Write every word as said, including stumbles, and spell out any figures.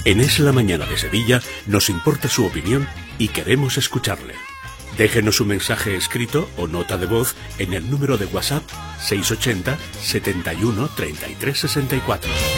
En Es la Mañana de Sevilla nos importa su opinión y queremos escucharle. Déjenos un mensaje escrito o nota de voz en el número de WhatsApp seiscientos ochenta, setenta y uno, treinta y tres sesenta y cuatro.